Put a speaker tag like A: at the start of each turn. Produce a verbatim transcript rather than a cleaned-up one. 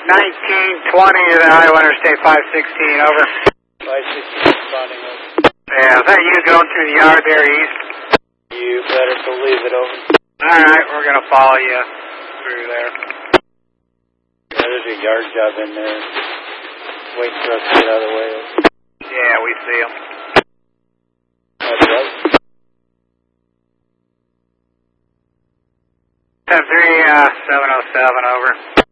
A: nineteen twenty to the Iowa Interstate five sixteen, over.
B: five sixteen responding, over.
A: Yeah, is that you going through the yard there east?
B: You better believe it, over.
A: Alright, we're going to follow you through there.
B: Yeah, there's a yard job in there. Waiting for us to get out of the way.
A: Yeah, we see them.
B: That's right.
A: ten three, uh, seven oh seven, over.